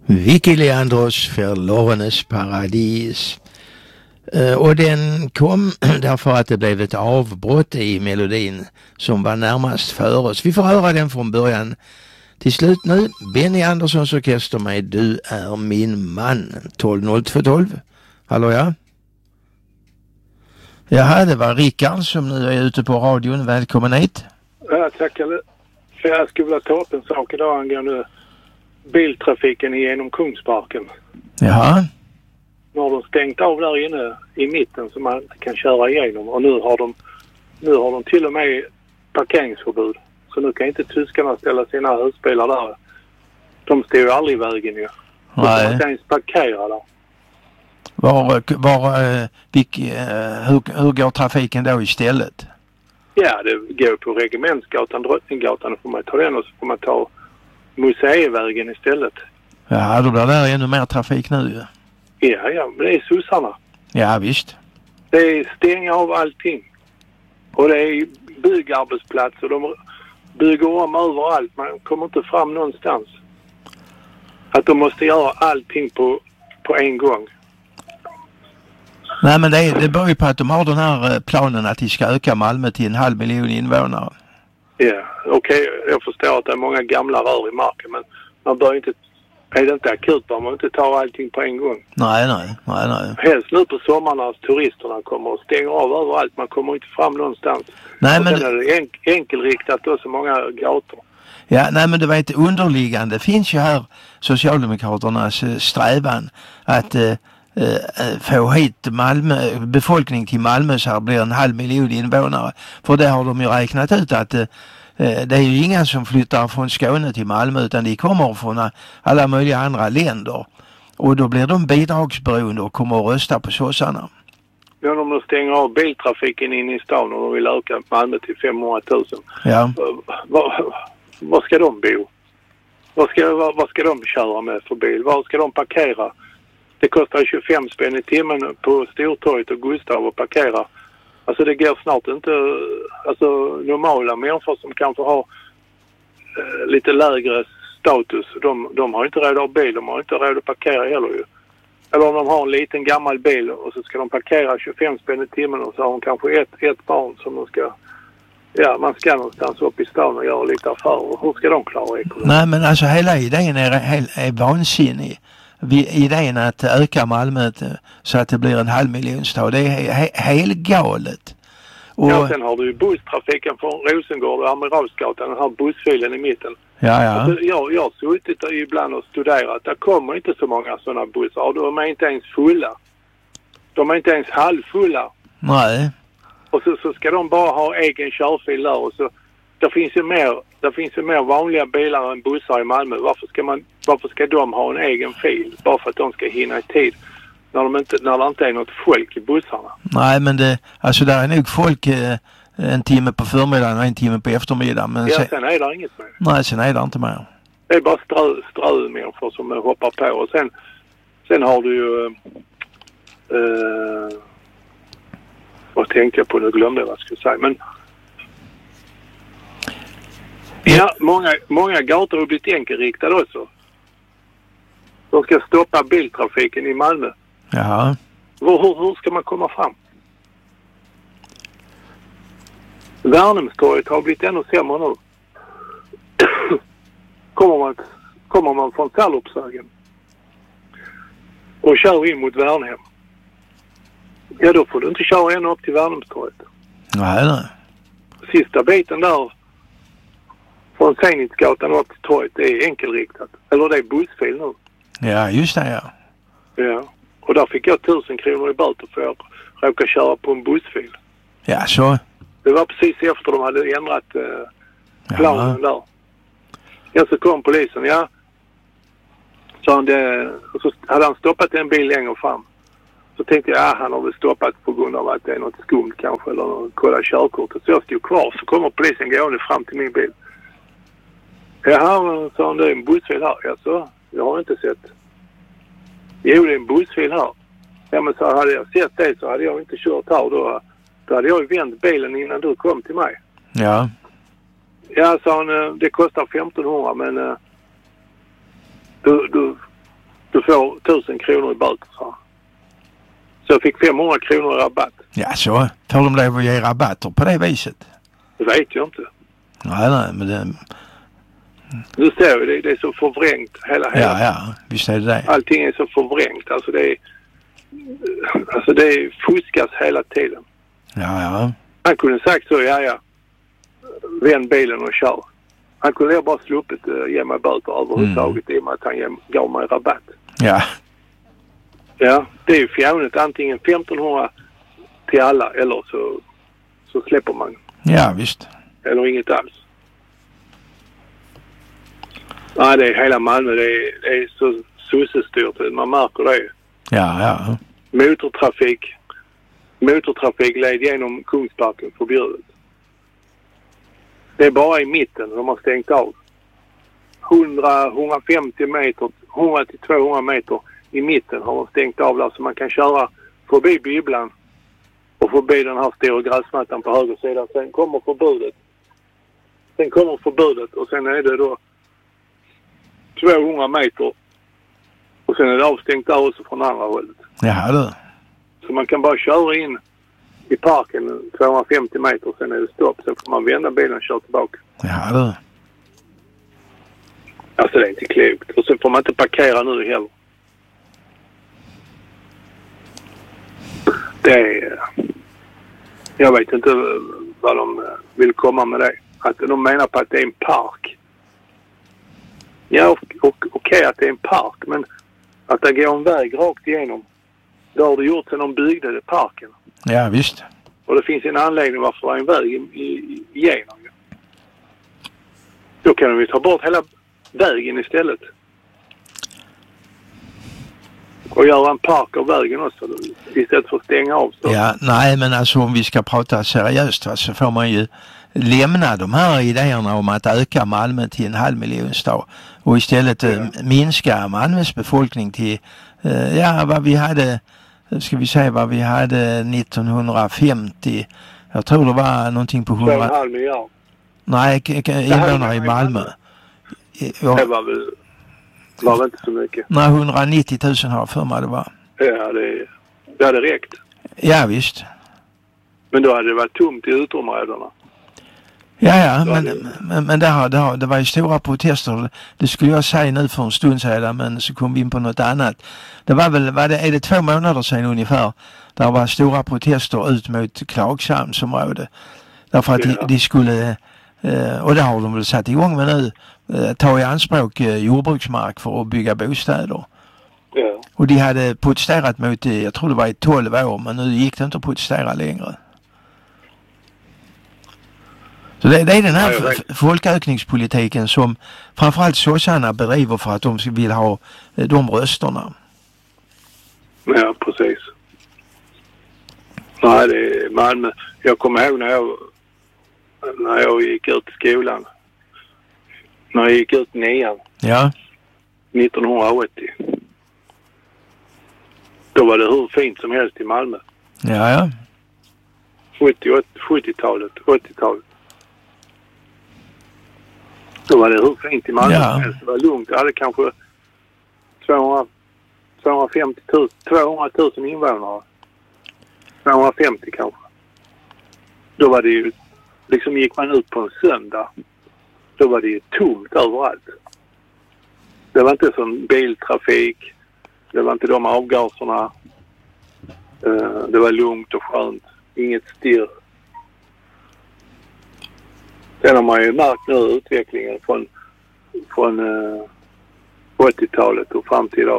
Vicky Leandros Förlorenes paradis. Och den kom därför att det blev ett avbrott i melodin som var närmast för oss. Vi får höra den från början till slut nu. Benny Anderssons orkester med Du är min man. 120212. Hallå ja? Jaha, det var Rickard som nu är ute på radion. Välkommen hit. Ja, tack. Jag skulle vilja ta upp en sak idag angående biltrafiken genom Kungsparken. Jaha. Nu har de stängt av där inne i mitten så man inte kan köra igenom. Och nu har de till och med parkeringsförbud. Så nu kan inte tyskarna ställa sina husbilar där. De står ju aldrig i vägen ju. Nej. De kan inte ens parkera där. Hur går trafiken då istället? Ja, det går på Regementsgatan, Drottninggatan, och får man ta den och så får man ta Museivägen istället. Ja, då blir det ännu mer trafik nu. Ja, men det är sossarna. Ja, visst. Det är stänga av allting. Och det är byggarbetsplatser. De bygger om överallt. Man kommer inte fram någonstans. Att de måste göra allting på en gång. Nej, men det beror ju på att de har den här planen att de ska öka Malmö till 500 000 invånare. Ja, okej. Jag förstår att det är många gamla rör i marken. Men man bör inte... Är det inte akut bara man inte tar allting på en gång? Nej. Helst nu på sommaren när turisterna kommer och stänger av överallt. Man kommer inte fram någonstans. Nej, men sen är det enkelriktat då så många gator. Ja, nej men du vet, underliggande finns ju här Socialdemokraternas strävan att få hit befolkning till Malmö så här blir 500 000 invånare. För det har de ju räknat ut att det är ju inga som flyttar från Skåne till Malmö utan de kommer från alla möjliga andra länder. Och då blir de bidragsberoende och kommer att rösta på sossarna. Ja, om de stänger av biltrafiken in i stan och de vill öka Malmö till 500 000. Ja. Var ska de bo? Vad ska de köra med för bil? Var ska de parkera? Det kostar 25 spänn i timmen på Stortorget och Gustav att parkera. Alltså det går snart inte... Alltså normala människor som kanske har lite lägre status, de har inte råd att ha bil, de har inte råd att parkera heller ju. Eller om de har en liten gammal bil och så ska de parkera 25 spänn i timmen och så har de kanske ett barn som de ska... Ja, man ska någonstans upp i stan och göra lite affärer. Hur ska de klara ekonomin? Nej, men alltså hela idén är vansinnig. Idén att öka Malmö så att det blir 500 000 stad, det är helt galet. Och ja, sen har du ju busstrafiken från Rosengård och Amiralsgatan, den här bussfilen i mitten. Ja. Alltså, jag har suttit där ibland och studerat. Det kommer inte så många sådana bussar. De är inte ens fulla. De är inte ens halvfulla. Nej. Och så ska de bara ha egen körfil där och så det finns ju mer vanliga bilar än bussar i Malmö. Varför ska de ha en egen fil bara för att de ska hinna i tid när det inte är något folk i bussarna? Nej, men där är nog folk en timme på förmiddagen och en timme på eftermiddagen. Men ja, sen är det inget mer. Nej, sen är det inte mer. Det är bara strömänniskor som hoppar på och sen har du ju vad tänkte jag på nu, glömde jag vad jag skulle säga. Men ja, många gator har blivit enkelriktade också. De ska stoppa biltrafiken i Malmö. Jaha. Hur ska man komma fram? Värnhemstorget har blivit ännu sämre nu. Kommer man från Tallopsvägen och kör in mot Värnhem. Ja, då får du inte köra ännu upp till Värnhemstorget. Nej. Sista biten där från Senitsgatan upp till torget, det är enkelriktat. Eller det är bussfil nu. Ja, just det, ja. Ja, och där fick jag 1000 kronor i böter för att jag råkade köra på en bussfil. Ja, så. Det var precis efter de hade ändrat planen där. Ja, så kom polisen, ja. Så hade han stoppat en bil längre fram. Så tänkte jag, han har väl stoppat på grund av att det är något skumt kanske, eller kolla körkortet. Så jag stod kvar, så kommer polisen gående fram till min bil. Jaha, sa han, det är en bussfil här. Ja, så, jag har inte sett. Jo, det är en bussfil här. Ja, men så hade jag sett det så hade jag inte kört här. Då hade jag ju vänt bilen innan du kom till mig. Ja. Ja, sa han, det kostar 1500, men får 1000 kronor i böter, så. Så jag fick 500 kronor i rabatt. Ja, så får de lov att ge rabatter på det viset? Det vet jag inte. Nej, men det... Du ser ju, det är så förvrängt hela. Ja, visst är det. Allting är så förvrängt. Alltså det fuskas hela tiden. Ja. Han kunde sagt så, ja. Vänd bilen och kör. Han kunde bara sluppit ge mig böter överhuvudtaget i och med att han gav mig rabatt. Ja. Ja, det är ju fjärnet. Antingen 1500 till alla eller så släpper man. Ja, visst. Eller inget alls. Nej, det är hela Malmö. Det är så sossestyrt. Man märker det. Ja. Motortrafik led genom Kungsparken förbjudet. Det är bara i mitten de har stängt av. 100-150 meter, 100-200 meter i mitten har de stängt av där så man kan köra förbi bibblan och förbi den här stora gräsmattan på höger sida. Sen kommer förbudet och sen är det då 200 meter och sen är det avstängt där också från andra hållet. Ja, du. Så man kan bara köra in i parken 250 meter och sen är det stopp. Sen får man vända bilen och köra tillbaka. Ja, du. Alltså det är inte klokt. Och så får man inte parkera nu heller. Det är... Jag vet inte vad de vill komma med det. Att de menar på att det är en park. Ja, okej att det är en park. Men att det går en väg rakt igenom. Det har det gjort sedan de byggde parken. Ja, visst. Och det finns en anledning varför det är en väg igenom. Då kan vi ta bort hela vägen istället. Och göra en park av vägen också istället för att stänga av. Så. Ja, nej men alltså om vi ska prata seriöst så får man ju lämna de här idéerna om att öka Malmö till 500 000 stad och istället minska Malmös befolkning till vad vi hade, ska vi säga vad vi hade 1950. Jag tror det var någonting på 2,5 miljarder. Nej, invånare i Malmö. Det var väl inte så mycket. Nej, 190 000 har för mig det var. Ja, det hade räckt. Ja, visst. Men då hade det varit tomt i utområdena. Ja, men det var ju stora protester. Det skulle jag säga nu för en stund sedan, men så kom vi in på något annat. Det var väl, är det 2 månader sedan ungefär, där var stora protester ut mot Klagshamnsområdet. Därför att de skulle, och det har de väl satt igång med nu, ta i anspråk jordbruksmark för att bygga bostäder. Ja. Och de hade protesterat mot det, jag tror det var i 12 år, men nu gick det inte att protestera längre. Så det är den här folkökningspolitiken som framförallt sossarna bedriver för att de vill ha de rösterna. Ja, precis. Nej, det är Malmö. Jag kommer ihåg när jag gick ut i skolan. När jag gick ut 9. Ja. 1980. Då var det hur fint som helst i Malmö. Ja. 70-talet, 80-talet. Då var det hur fint i Malmö. Ja. Det var lugnt. Jag hade kanske 200 000 invånare. 250 kanske. Då var det ju, liksom gick man ut på en söndag. Då var det ju tomt överallt. Det var inte som biltrafik. Det var inte de avgaserna. Det var lugnt och skönt. Inget stirr. Sen har man ju märkt nu utvecklingen från 80-talet och fram till idag.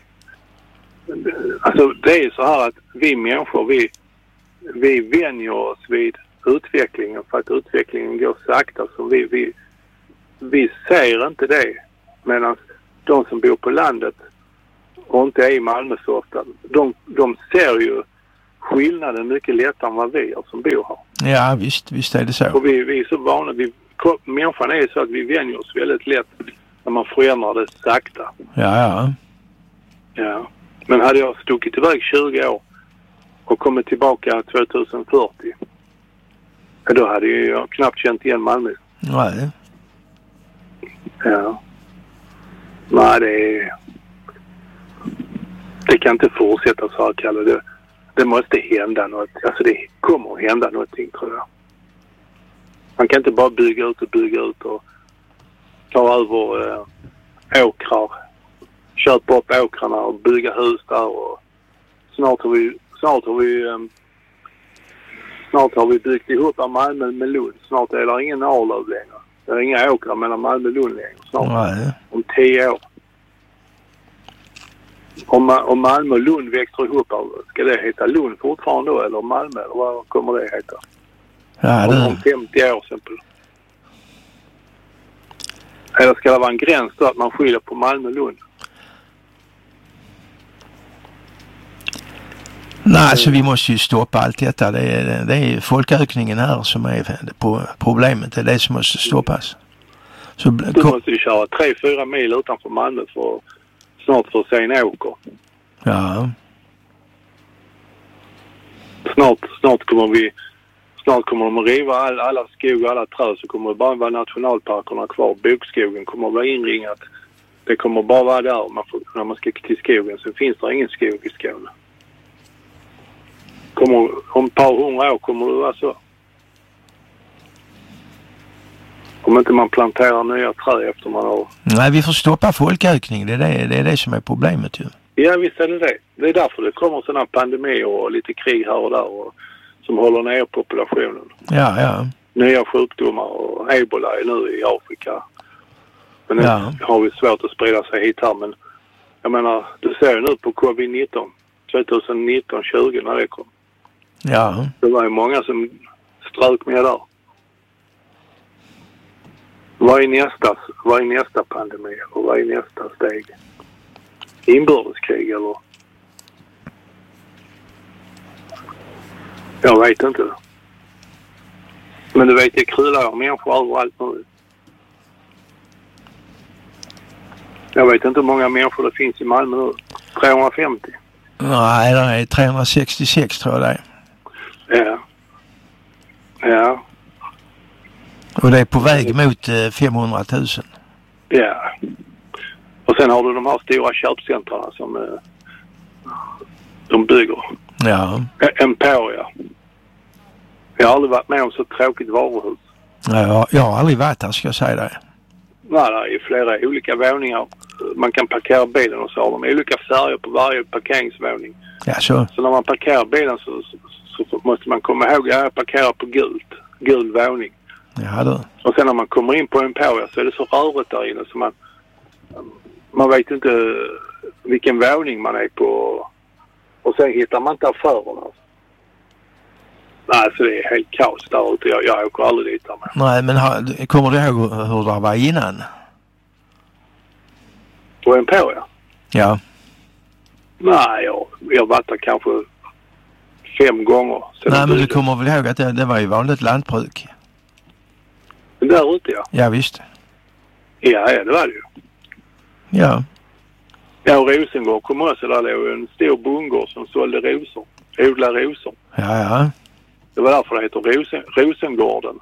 Det är så här att vi människor, vi vänjer oss vid utvecklingen för att utvecklingen går sakta. Så vi ser inte det. Medan de som bor på landet och inte är i Malmö så ofta, de ser ju skillnaden mycket lättare än vad vi som bor här. Ja, visst är det så. Och vi är så vana, människan är så att vi vänjer oss väldigt lätt när man förändrar det sakta. Ja. Men hade jag stuckit iväg 20 år och kommit tillbaka 2040, då hade jag knappt känt igen Malmö. Nej. Ja. Nej, det är... Det kan inte fortsätta så här, Kalle. Det måste hända något. Alltså det kommer att hända någonting, tror jag. Man kan inte bara bygga ut och ta över åkrar. Köpa upp åkrarna och bygga hus där. Och snart har vi byggt ihop av Malmö med Lund. Snart är det ingen Arlöv längre. Det är inga åkrar mellan Malmö och Lund längre. Snart. Om 10 år. Om Malmö och Lund växer ihop, ska det heta Lund fortfarande då? Eller Malmö? Eller vad kommer det heta? Ja, om 50 år exempel. Eller ska det vara en gräns då att man skiljer på Malmö och Lund? Nej, alltså vi måste ju stoppa allt detta. Det är folkökningen här som är på problemet. Det är det som måste stoppas. Så du måste ju köra 3-4 mil utanför Malmö för snart för se en åker. Ja. Snart kommer de att riva alla skog och alla träd, så kommer det bara vara nationalparkerna kvar. Bokskogen kommer att vara inringat. Det kommer bara vara där när man ska till skogen. Så finns det ingen skog i Skåne. Om ett par 100 år kommer det vara så. Om inte man planterar nya träd efter man har... Nej, vi får stoppa folkökning. Det är det som är problemet ju. Ja, visst är det. Det är därför det kommer sådana pandemier och lite krig här och där som håller ner populationen. Ja. Nya sjukdomar och ebola är nu i Afrika. Men nu har vi svårt att sprida sig hit här. Men jag menar, du ser ju nu på covid-19. 2019-20 när det kom. Ja. Det var ju många som strök med där. Vad är nästa pandemi och vad är nästa steg? Inbördeskrig eller? Jag vet inte. Men du vet, det kryllar av människor överallt nu. Jag vet inte hur många människor det finns i Malmö nu. 350? Nej, det är 366 tror jag det är. Ja. Och det är på väg mot 500 000. Ja. Och sen har du de här stora köpcentrarna som de bygger. Ja. Emporia. Jag har aldrig varit med om så tråkigt varuhus. Ja, jag har aldrig varit där, ska jag säga det. Nej, det är flera olika våningar. Man kan parkera bilen och så har de olika färger på varje parkeringsvåning. Ja, så när man parkerar bilen så måste man komma ihåg att jag parkerar på gul våning. Ja, då. Och sen när man kommer in på Emporia så är det så rörigt där inne så man vet inte vilken våning man är på. Och sen hittar man inte affärerna. Nej, så det är helt kaos där ute. Jag åker aldrig dit där med. Nej, men kommer du ihåg hur det var innan? På Emporia? Ja. Nej, jag har varit där kanske 5 gånger. Nej, men du kommer väl ihåg att det var ju vanligt lantbruk? Där ute, ja. Ja, visst. Ja, det var det ju. Ja. Ja, och Rosengård kom också. Där låg en stor bondgård som sålde rosor. Odlar rosor. Ja. Det var därför det heter Rosengården.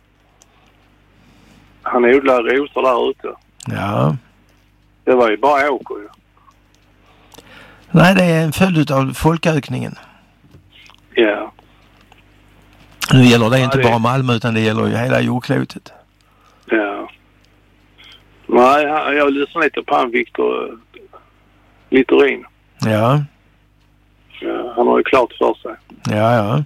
Han odlar rosor där ute. Ja. Det var ju bara åker ju. Nej, det är en följd av folkökningen. Ja. Nu gäller det inte bara Malmö utan det gäller ju hela jordklotet. Ja. Nej, jag lyssnar lite på han Victor Littorin. Ja. Ja, han har ju klart för sig. Ja.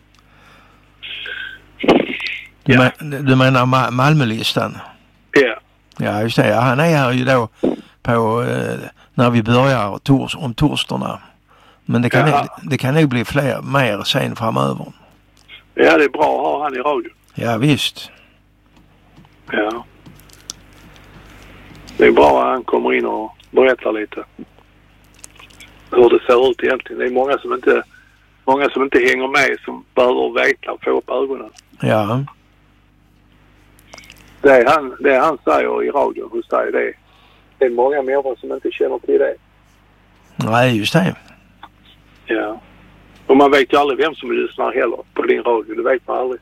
Du menar Malmölistan? Ja. Ja, just det. Ja, han är här ju då på när vi börjar om torsdagarna. Men det kan nog bli mer sen framöver. Ja, det är bra att ha han i radio. Ja, visst. Ja. Det är bra att han kommer in och berättar lite hur det ser ut egentligen. Det är många som inte hänger med som behöver veta och få upp ögonen. Ja. Det han säger i radio hos dig, det är många människor som inte känner till det. Nej, just det. Ja. Och man vet ju aldrig vem som lyssnar heller på din radio. Det vet man aldrig.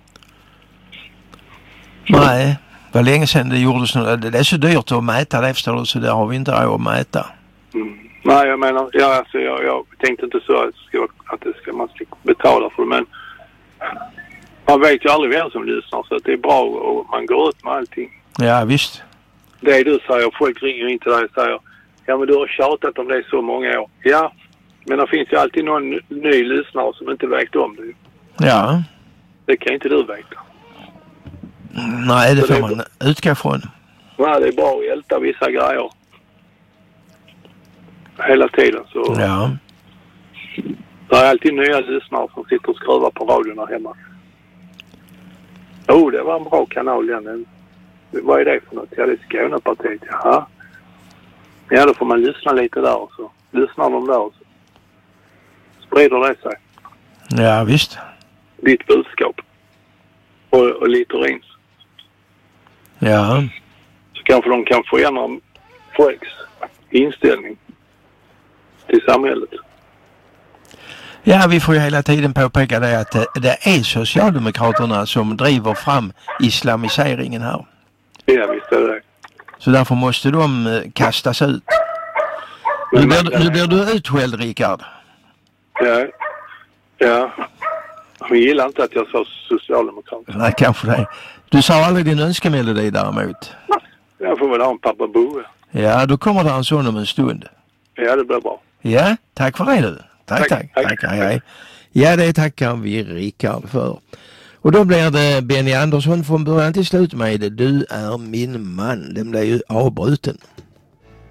Nej, det var länge sedan det gjordes något. Det är så dyrt att mäta det, förstår du, så det har vi inte råd att mäta. Nej, jag menar, jag tänkte inte så att man ska betala för det, men man vet ju aldrig vem som lyssnar, så att det är bra och man går ut med allting. Ja, visst. Det du säger, folk ringer in till dig och säger, ja men du har tjatat om det så många år. Ja, men det finns ju alltid någon ny lyssnare som inte vet om det. Ja. Det kan inte du veta. Nej, det får man utgå från. Nej, det är bara att älta vissa grejer. Hela tiden så... Ja. Det är alltid nya lyssnare som sitter och skruvar på radion här hemma. Det var en bra kanal igen. Vad är det för något? Ja, det är Skånepartiet. Jaha. Ja, då får man lyssna lite där och så. Lyssnar de där och så sprider det sig. Ja, visst. Ditt budskap. Och Littorins. Ja. Så kanske de kan förändra folks inställning till samhället. Ja, vi får ju hela tiden påpeka det att det är Socialdemokraterna som driver fram islamiseringen här. Ja, visst är det. Så därför måste de kastas ut. Nu blir du utskälld, Rickard. Ja. Jag gillar inte att jag sa socialdemokrat. Nej, kanske det. Du sa aldrig din önskemelodi däremot. Jag får väl ha en pappa Boe. Ja, då kommer det en sån om en stund. Ja, det blir bra. Ja, tack för det du. Tack. Hej. Ja, det tackar vi Rickard för. Och då blir det Benny Andersson från början till slut med Du är min man. Den blev ju avbruten.